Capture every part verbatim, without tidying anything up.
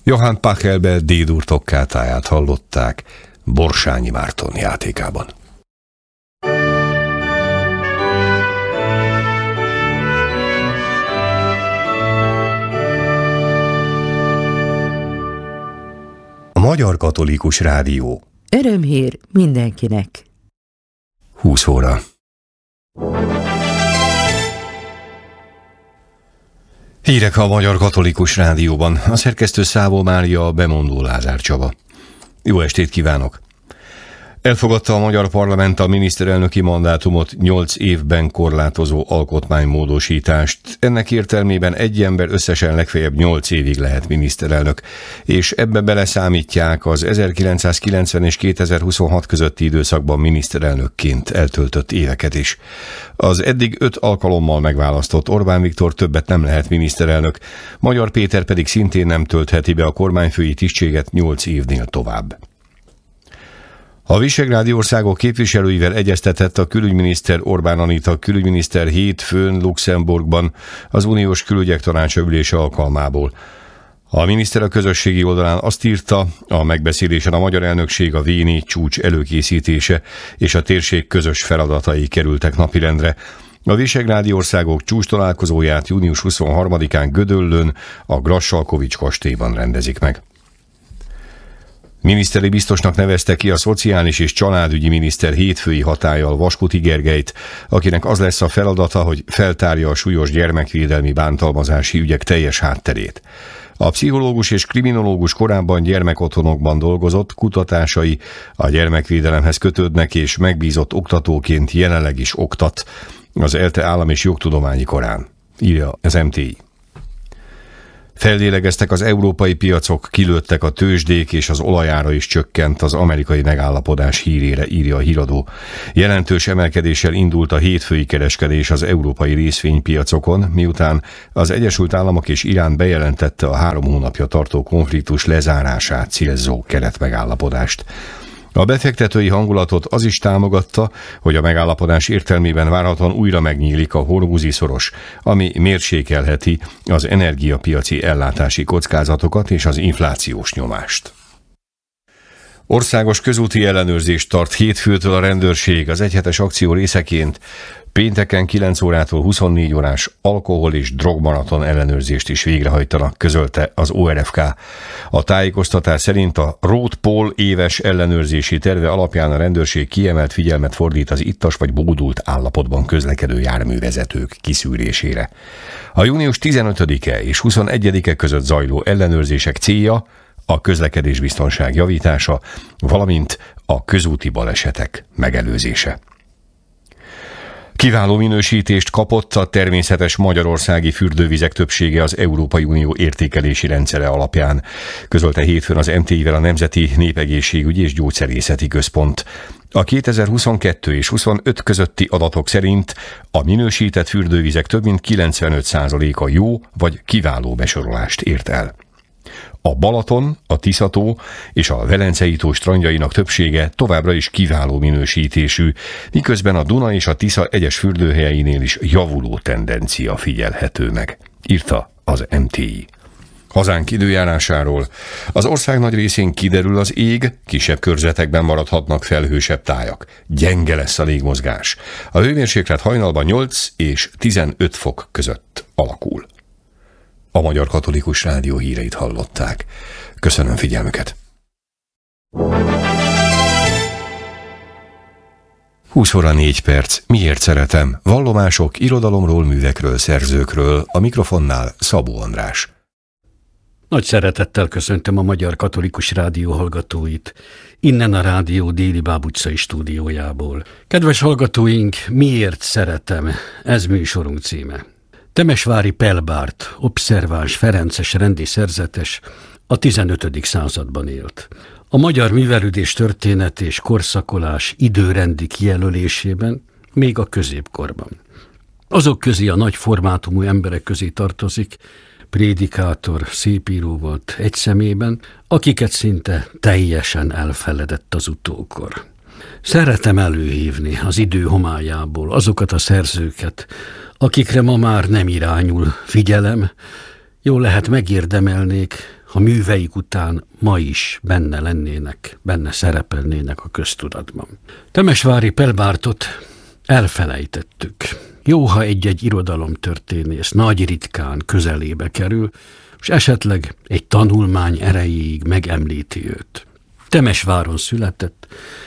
Johann Pachelbel D-dur tokkátáját hallották Borsányi Márton játékában. A Magyar Katolikus Rádió. Örömhír mindenkinek. húsz óra. Hírek a Magyar Katolikus Rádióban. A szerkesztő Szávó Mária, a bemondó Lázár Csaba. Jó estét kívánok! Elfogadta a magyar parlament a miniszterelnöki mandátumot nyolc évben korlátozó alkotmánymódosítást. Ennek értelmében egy ember összesen legfeljebb nyolc évig lehet miniszterelnök, és ebbe beleszámítják az ezerkilencszázkilencven és kétezer-huszonhat közötti időszakban miniszterelnökként eltöltött éveket is. Az eddig öt alkalommal megválasztott Orbán Viktor többet nem lehet miniszterelnök, Magyar Péter pedig szintén nem töltheti be a kormányfői tisztséget nyolc évnél tovább. A visegrádi országok képviselőivel egyeztetett a külügyminiszter Orbán Anita külügyminiszter hétfőn Luxemburgban az uniós külügyek tanácsa ülése alkalmából. A miniszter a közösségi oldalán azt írta, a megbeszélésen a magyar elnökség, a vé négy csúcs előkészítése és a térség közös feladatai kerültek napirendre. A visegrádi országok csúcs találkozóját június huszonharmadikán Gödöllőn, a Grassalkovics kastélyban rendezik meg. Miniszteri biztosnak nevezte ki a szociális és családügyi miniszter hétfői hatállyal Vaskuti Gergelyt, akinek az lesz a feladata, hogy feltárja a súlyos gyermekvédelmi bántalmazási ügyek teljes hátterét. A pszichológus és kriminológus korábban gyermekotthonokban dolgozott, kutatásai a gyermekvédelemhez kötődnek, és megbízott oktatóként jelenleg is oktat az ELTE Állam- és Jogtudományi Karán, írja az em té i. Feldélegeztek az európai piacok, kilőttek a tőzsdék, és az olajára is csökkent az amerikai megállapodás hírére, írja a híradó. Jelentős emelkedéssel indult a hétfői kereskedés az európai részvénypiacokon, miután az Egyesült Államok és Irán bejelentette a három hónapja tartó konfliktus lezárását célzó keretmegállapodást. A befektetői hangulatot az is támogatta, hogy a megállapodás értelmében várhatóan újra megnyílik a Hormuzi szoros, ami mérsékelheti az energiapiaci ellátási kockázatokat és az inflációs nyomást. Országos közúti ellenőrzést tart hétfőtől a rendőrség az egyhetes akció részeként. Pénteken kilenc órától huszonnégy órás alkohol- és drogmaraton ellenőrzést is végrehajtanak, közölte az o er ef ká. A tájékoztatás szerint a Road Pol éves ellenőrzési terve alapján a rendőrség kiemelt figyelmet fordít az ittas vagy bódult állapotban közlekedő járművezetők kiszűrésére. A június tizenötödike és huszonegyedike között zajló ellenőrzések célja a közlekedésbiztonság javítása, valamint a közúti balesetek megelőzése. Kiváló minősítést kapott a természetes magyarországi fürdővizek többsége az Európai Unió értékelési rendszere alapján, közölte hétfőn az em té i-vel a Nemzeti Népegészségügyi és Gyógyszerészeti Központ. A kétezer-huszonkettő és huszonöt közötti adatok szerint a minősített fürdővizek több mint kilencvenöt százaléka jó vagy kiváló besorolást ért el. A Balaton, a Tisza-tó és a Velencei-tó strandjainak többsége továbbra is kiváló minősítésű, miközben a Duna és a Tisza egyes fürdőhelyeinél is javuló tendencia figyelhető meg, írta az em té i. Hazánk időjárásáról. Az ország nagy részén kiderül az ég, kisebb körzetekben maradhatnak felhősebb tájak. Gyenge lesz a légmozgás. A hőmérséklet hajnalban nyolc és tizenöt fok között alakul. A Magyar Katolikus Rádió híreit hallották. Köszönöm figyelmüket. húsz óra négy perc. Miért szeretem? Vallomások, irodalomról, művekről, szerzőkről. A mikrofonnál Szabó András. Nagy szeretettel köszöntöm a Magyar Katolikus Rádió hallgatóit, innen a rádió déli Báb utcai stúdiójából. Kedves hallgatóink, miért szeretem? Ez műsorunk címe. Temesvári Pelbárt, obszerváns, ferences rendi szerzetes a tizenötödik században élt. A magyar művelődés történet és korszakolás időrendi kijelölésében még a középkorban. Azok közé a nagy formátumú emberek közé tartozik, prédikátor, szépíró volt egy szemében, akiket szinte teljesen elfeledett az utókor. Szeretem előhívni az idő homályából azokat a szerzőket, akikre ma már nem irányul figyelem, jól lehet megérdemelnék, ha műveik után ma is benne lennének, benne szerepelnének a köztudatban. Temesvári Pelbártot elfelejtettük. Jó, ha egy-egy irodalomtörténész nagy ritkán közelébe kerül, és esetleg egy tanulmány erejéig megemlíti őt. Temesváron született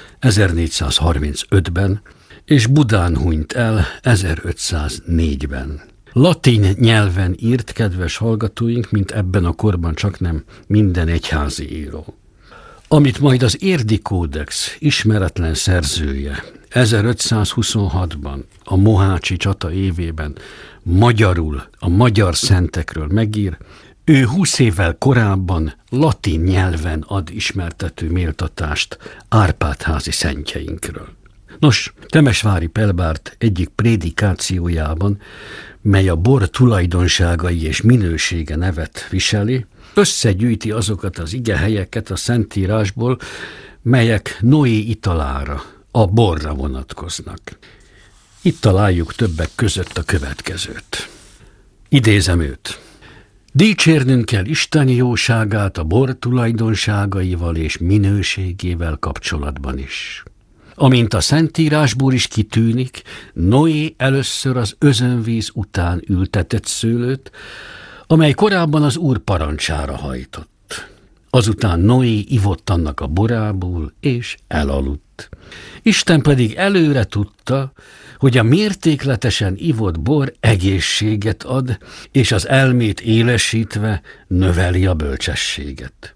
ezernégyszázharmincötben, és Budán hunyt el ezerötszáznégyben. Latin nyelven írt, kedves hallgatóink, mint ebben a korban csaknem minden egyházi író. Amit majd az Érdi Kódex ismeretlen szerzője ezerötszázhuszonhatban, a Mohácsi csata évében magyarul a magyar szentekről megír, ő húsz évvel korábban latin nyelven ad ismertető méltatást Árpád-házi szentjeinkről. Nos, Temesvári Pelbárt egyik prédikációjában, mely a bor tulajdonságai és minősége nevet viseli, összegyűjti azokat az igehelyeket a Szentírásból, melyek Noé italára, a borra vonatkoznak. Itt találjuk többek között a következőt. Idézem őt. Dicsérnünk kell Isten jóságát a bor tulajdonságaival és minőségével kapcsolatban is. Amint a Szentírásból is kitűnik, Noé először az özönvíz után ültetett szőlőt, amely korábban az Úr parancsára hajtott. Azután Noé ivott annak a borából, és elaludt. Isten pedig előre tudta, hogy a mértékletesen ivott bor egészséget ad, és az elmét élesítve növeli a bölcsességet.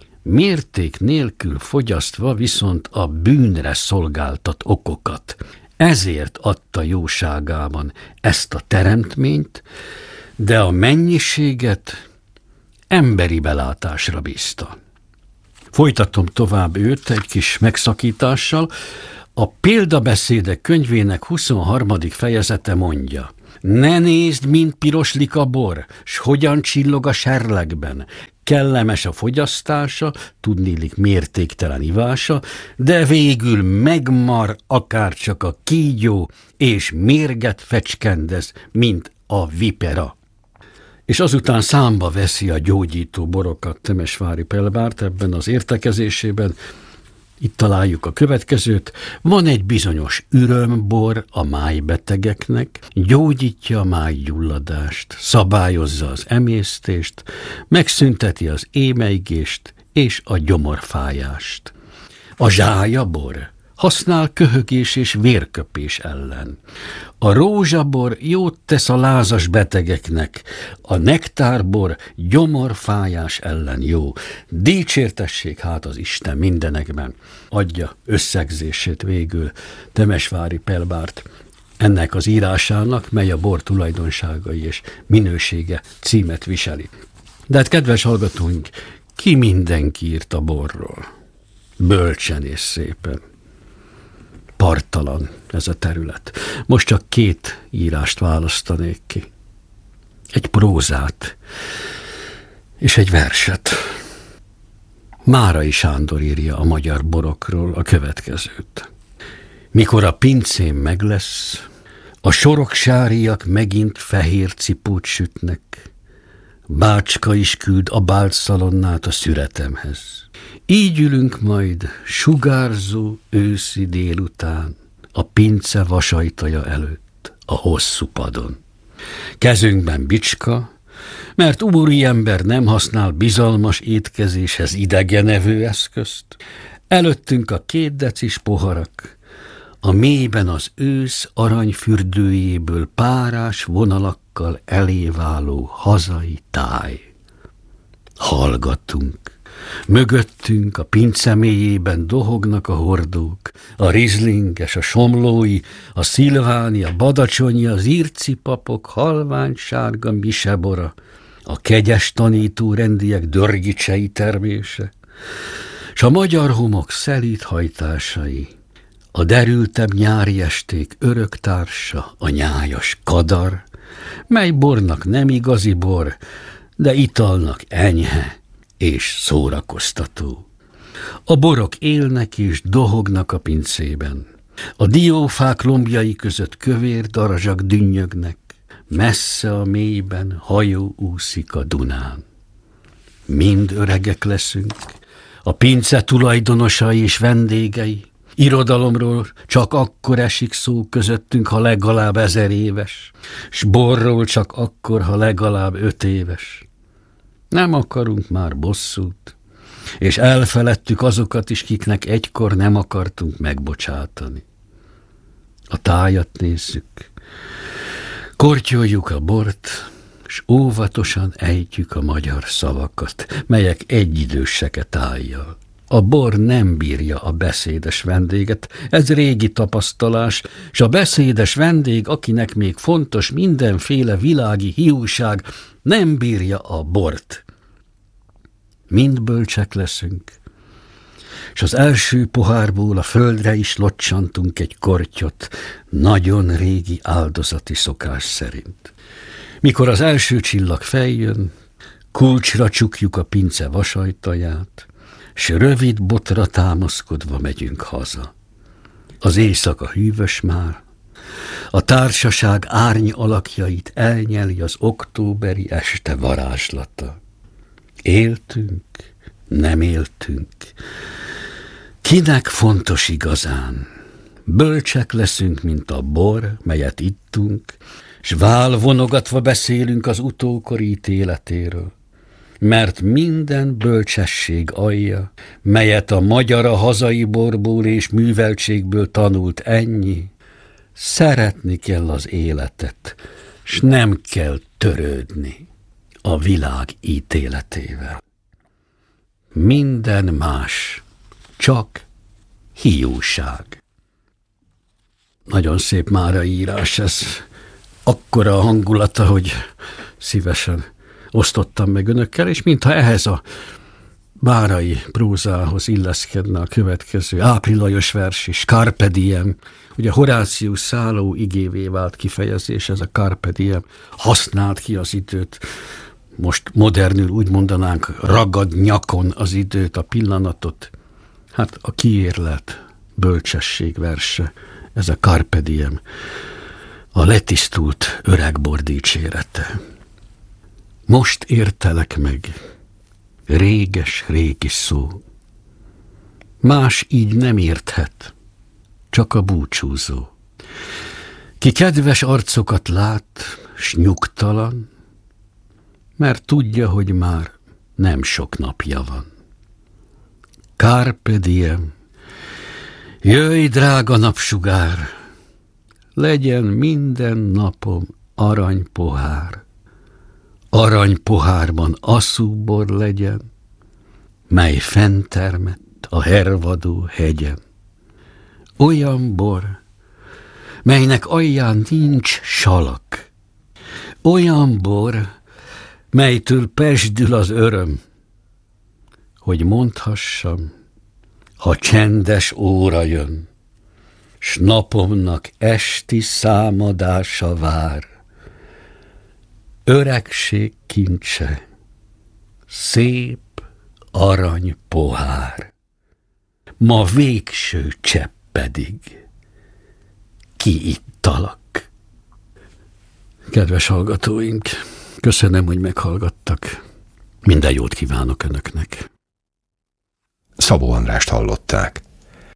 Mérték nélkül fogyasztva viszont a bűnre szolgáltat okokat. Ezért adta jóságában ezt a teremtményt, de a mennyiséget emberi belátásra bízta. Folytatom tovább őt egy kis megszakítással. A Példabeszédek könyvének huszonharmadik fejezete mondja: ne nézd, mint piroslik a bor, s hogyan csillog a serlegben. Kellemes a fogyasztása, tudniillik mértéktelen ivása, de végül megmar akárcsak a kígyó, és mérget fecskendez, mint a vipera. És azután számba veszi a gyógyító borokat Temesvári Pelbárt ebben az értekezésében. Itt találjuk a következőt. Van egy bizonyos ürömbor a májbetegeknek, gyógyítja a májgyulladást, szabályozza az emésztést, megszünteti az émelygést és a gyomorfájást. A zsályabor használ köhögés és vérköpés ellen. A rózsabor jót tesz a lázas betegeknek, a nektárbor gyomorfájás ellen jó. Dicsértessék hát az Isten mindenekben. Adja összegzését végül Temesvári Pelbárt ennek az írásának, mely a bor tulajdonságai és minősége címet viseli. De hát, kedves hallgatóink, ki mindenki írt a borról? Bölcsen és szépen. Parttalan ez a terület. Most csak két írást választanék ki. Egy prózát és egy verset. Márai Sándor írja a magyar borokról a következőt. Mikor a pincém meg lesz, a soroksáriak megint fehér cipót sütnek, bácska is küld a báltszalonnát a szüretemhez. Így ülünk majd sugárzó őszi délután a pince vasajtaja előtt a hosszú padon. Kezünkben bicska, mert úri ember nem használ bizalmas étkezéshez idegenevő eszközt. Előttünk a két decis poharak, a mélyben az ősz aranyfürdőjéből párás vonalakkal eléváló hazai táj. Hallgatunk. Mögöttünk a pince mélyében dohognak a hordók, a rizlinges, a somlói, a szilváni, a badacsonyi, az írci papok, halvány sárga misebora, a kegyes tanító rendiek dörgicsei termése, s a magyar homok szelíd hajtásai, a derültebb nyári esték örök társa, a nyájas kadar, mely bornak nem igazi bor, de italnak enyhe és szórakoztató. A borok élnek és dohognak a pincében. A diófák lombjai között kövér darazsak dünnyögnek. Messze a mélyben hajó úszik a Dunán. mind öregek leszünk, a pince tulajdonosai és vendégei. Irodalomról csak akkor esik szó közöttünk, ha legalább ezer éves, s borról csak akkor, ha legalább öt éves. Nem akarunk már bosszút, és elfeledtük azokat is, kiknek egykor nem akartunk megbocsátani. A tájat nézzük, kortyoljuk a bort, s óvatosan ejtjük a magyar szavakat, melyek egyidősek a tájjal. A bor nem bírja a beszédes vendéget, ez régi tapasztalás, s a beszédes vendég, akinek még fontos mindenféle világi hiúság, nem bírja a bort. Mind bölcsek leszünk, s az első pohárból a földre is locsantunk egy kortyot, nagyon régi áldozati szokás szerint. Mikor az első csillag feljön, kulcsra csukjuk a pince vasajtaját, s rövid botra támaszkodva megyünk haza. Az éjszaka hűvös már, a társaság árny alakjait elnyeli az októberi este varázslata. Éltünk, nem éltünk. Kinek fontos igazán? Bölcsek leszünk, mint a bor, melyet ittunk, s válvonogatva beszélünk az utókori ítéletéről. Mert minden bölcsesség alja, melyet a magyar a hazai borból és műveltségből tanult ennyi, szeretni kell az életet, s nem kell törődni a világ ítéletével. Minden más, csak hiúság. Nagyon szép mára írás ez, akkora a hangulata, hogy szívesen osztottam meg önökkel, és mintha ehhez a bárai prózához illeszkedne a következő áprilajos vers is, Carpe diem. Ugye Horácius szálló igévé vált kifejezés, ez a Carpe diem, használd ki az időt, most modernül úgy mondanánk, ragad nyakon az időt, a pillanatot. Hát a kiérlet bölcsesség verse, ez a Carpe diem, a letisztult öregbor dicsérete. Most értelek meg, réges régi szó. Más így nem érthet, csak a búcsúzó. Ki kedves arcokat lát, s nyugtalan, mert tudja, hogy már nem sok napja van. Carpe diem, jöjj, drága napsugár, legyen minden napom aranypohár. Aranypohárban asszúbor legyen, mely fenntermett a hervadó hegyen. Olyan bor, melynek alján nincs salak. Olyan bor, melytől pesdül az öröm, hogy mondhassam, ha csendes óra jön, s napomnak esti számadása vár. Öregség kincse, szép arany pohár, ma végső csepp pedig kiittalak. Kedves hallgatóink, köszönöm, hogy meghallgattak. Minden jót kívánok önöknek. Szabó Andrást hallották.